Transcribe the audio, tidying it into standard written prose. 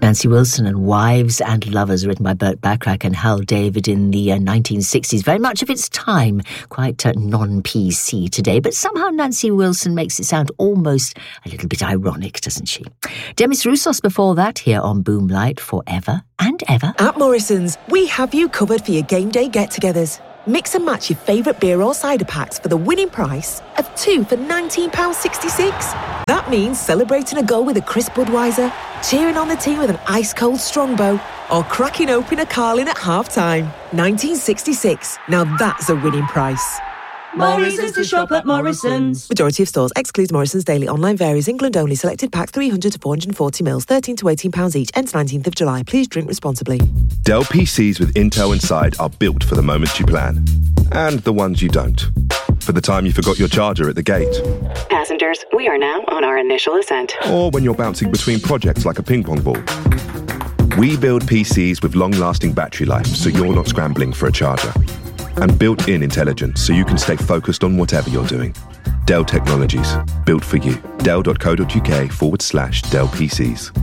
Nancy Wilson and Wives and Lovers, written by Burt Bacharach and Hal David in the 1960s. Very much of its time, quite non-PC today, but somehow Nancy Wilson makes it sound almost a little bit ironic, doesn't she? Demis Roussos before that, here on Boomlight, forever and ever. At Morrison's, we have you covered for your game day get-togethers. Mix and match your favourite beer or cider packs for the winning price of 2 for £19.66. That means celebrating a goal with a crisp Budweiser, cheering on the team with an ice-cold Strongbow, or cracking open a Carling at half-time. 1966. Now that's a winning price. Morrison's to shop at Morrison's. Majority of stores excludes Morrison's daily. Online varies. England only. Selected packs 300 to 440 mils. 13 to £18 each. Ends 19th of July. Please drink responsibly. Dell PCs with Intel inside are built for the moments you plan. And the ones you don't. For the time you forgot your charger at the gate. Passengers, we are now on our initial ascent. Or when you're bouncing between projects like a ping pong ball. We build PCs with long-lasting battery life so you're not scrambling for a charger. And built-in intelligence so you can stay focused on whatever you're doing. Dell Technologies. Built for you. Dell.co.uk/Dell PCs.